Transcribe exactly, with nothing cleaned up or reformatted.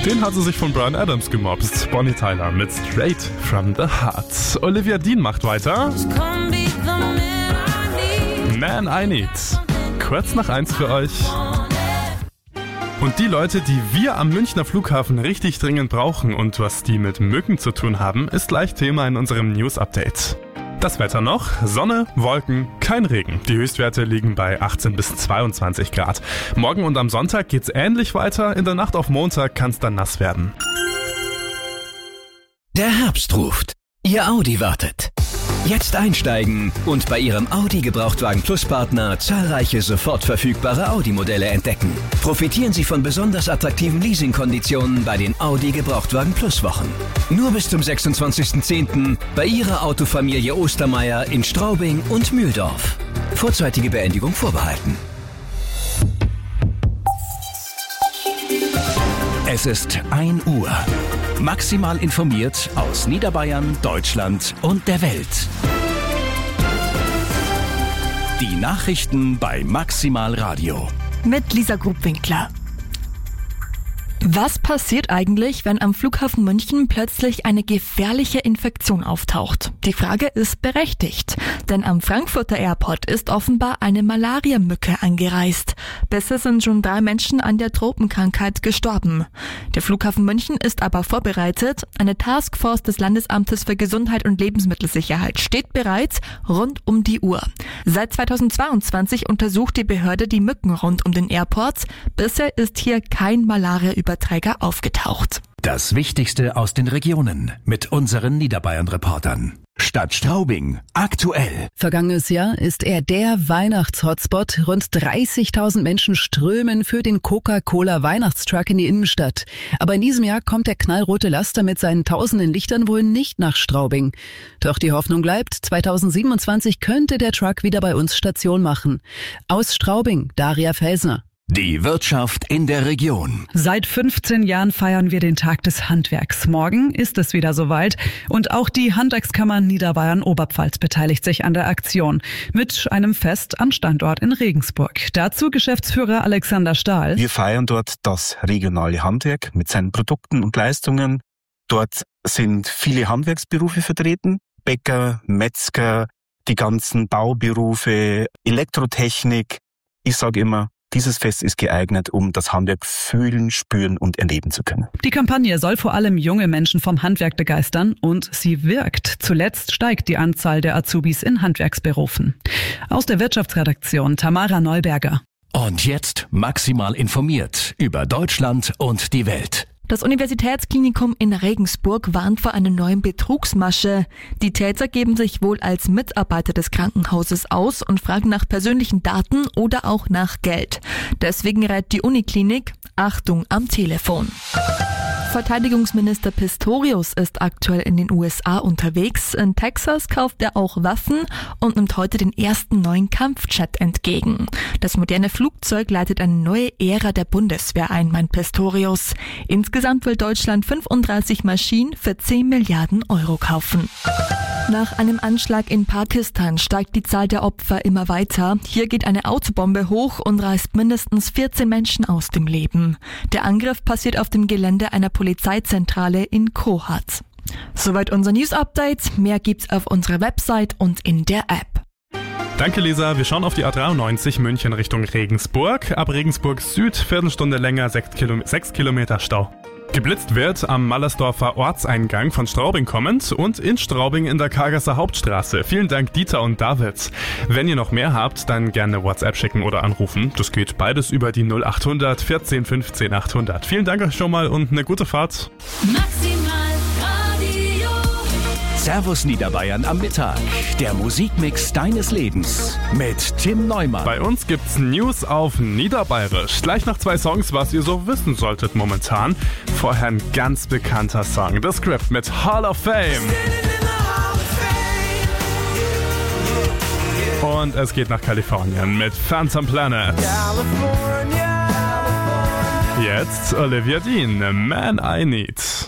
Den hat sie sich von Bryan Adams gemobst. Bonnie Tyler mit Straight from the Heart. Olivia Dean macht weiter. Man I Need. Kurz nach eins für euch. Und die Leute, die wir am Münchner Flughafen richtig dringend brauchen und was die mit Mücken zu tun haben, ist gleich Thema in unserem News-Update. Das Wetter noch, Sonne, Wolken, kein Regen. Die Höchstwerte liegen bei achtzehn bis zweiundzwanzig Grad. Morgen und am Sonntag geht's ähnlich weiter. In der Nacht auf Montag kann's dann nass werden. Der Herbst ruft. Ihr Audi wartet. Jetzt einsteigen und bei Ihrem Audi Gebrauchtwagen Plus Partner zahlreiche sofort verfügbare Audi-Modelle entdecken. Profitieren Sie von besonders attraktiven Leasingkonditionen bei den Audi Gebrauchtwagen Plus Wochen. Nur bis zum sechsundzwanzigsten zehnten bei Ihrer Autofamilie Ostermeier in Straubing und Mühldorf. Vorzeitige Beendigung vorbehalten. Es ist ein Uhr. Maximal informiert aus Niederbayern, Deutschland und der Welt. Die Nachrichten bei Maximal Radio. Mit Lisa Grubwinkler. Was passiert eigentlich, wenn am Flughafen München plötzlich eine gefährliche Infektion auftaucht? Die Frage ist berechtigt, denn am Frankfurter Airport ist offenbar eine Malariamücke angereist. Bisher sind schon drei Menschen an der Tropenkrankheit gestorben. Der Flughafen München ist aber vorbereitet. Eine Taskforce des Landesamtes für Gesundheit und Lebensmittelsicherheit steht bereits rund um die Uhr. Seit zweitausendzweiundzwanzig untersucht die Behörde die Mücken rund um den Airport. Bisher ist hier kein Malaria-Überträger aufgetaucht. Das Wichtigste aus den Regionen mit unseren Niederbayern-Reportern. Stadt Straubing, aktuell. Vergangenes Jahr ist er der Weihnachts-Hotspot. Rund dreißigtausend Menschen strömen für den Coca-Cola-Weihnachtstruck in die Innenstadt. Aber in diesem Jahr kommt der knallrote Laster mit seinen tausenden Lichtern wohl nicht nach Straubing. Doch die Hoffnung bleibt, zweitausendsiebenundzwanzig könnte der Truck wieder bei uns Station machen. Aus Straubing, Daria Felsner. Die Wirtschaft in der Region. Seit fünfzehn Jahren feiern wir den Tag des Handwerks. Morgen ist es wieder soweit und auch die Handwerkskammer Niederbayern-Oberpfalz beteiligt sich an der Aktion mit einem Fest am Standort in Regensburg. Dazu Geschäftsführer Alexander Stahl. Wir feiern dort das regionale Handwerk mit seinen Produkten und Leistungen. Dort sind viele Handwerksberufe vertreten, Bäcker, Metzger, die ganzen Bauberufe, Elektrotechnik. Ich sage immer, dieses Fest ist geeignet, um das Handwerk fühlen, spüren und erleben zu können. Die Kampagne soll vor allem junge Menschen vom Handwerk begeistern und sie wirkt. Zuletzt steigt die Anzahl der Azubis in Handwerksberufen. Aus der Wirtschaftsredaktion Tamara Neuberger. Und jetzt maximal informiert über Deutschland und die Welt. Das Universitätsklinikum in Regensburg warnt vor einer neuen Betrugsmasche. Die Täter geben sich wohl als Mitarbeiter des Krankenhauses aus und fragen nach persönlichen Daten oder auch nach Geld. Deswegen rät die Uniklinik: Achtung am Telefon. Verteidigungsminister Pistorius ist aktuell in den U S A unterwegs. In Texas kauft er auch Waffen und nimmt heute den ersten neuen Kampfjet entgegen. Das moderne Flugzeug leitet eine neue Ära der Bundeswehr ein, meint Pistorius. Insgesamt will Deutschland fünfunddreißig Maschinen für zehn Milliarden Euro kaufen. Nach einem Anschlag in Pakistan steigt die Zahl der Opfer immer weiter. Hier geht eine Autobombe hoch und reißt mindestens vierzehn Menschen aus dem Leben. Der Angriff passiert auf dem Gelände einer Polizeizentrale in Kohat. Soweit unser News-Update. Mehr gibt's auf unserer Website und in der App. Danke, Lisa. Wir schauen auf die A dreiundneunzig München Richtung Regensburg. Ab Regensburg Süd, Viertelstunde länger, sechs Kilometer Stau. Geblitzt wird am Mallersdorfer Ortseingang von Straubing kommend und in Straubing in der Kargasser Hauptstraße. Vielen Dank, Dieter und David. Wenn ihr noch mehr habt, dann gerne WhatsApp schicken oder anrufen. Das geht beides über die null achthundert vierzehn fünfzehn achthundert. Vielen Dank euch schon mal und eine gute Fahrt. Maximal Radio. Servus Niederbayern am Mittag. Der Musikmix deines Lebens mit Tim Neumann. Bei uns gibt's News auf Niederbayerisch. Gleich noch zwei Songs, was ihr so wissen solltet momentan. Vorher ein ganz bekannter Song. The Script mit Hall of Fame. Und es geht nach Kalifornien mit Phantom Planet. Jetzt Olivia Dean, Man I Need.